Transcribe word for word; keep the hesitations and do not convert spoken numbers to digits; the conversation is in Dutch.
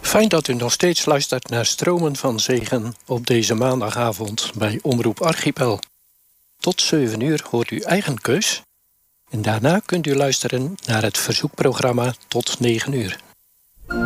Fijn dat u nog steeds luistert naar Stromen van Zegen op deze maandagavond bij Omroep Archipel. Tot zeven uur hoort u eigen keus. En daarna kunt u luisteren naar het verzoekprogramma tot negen uur.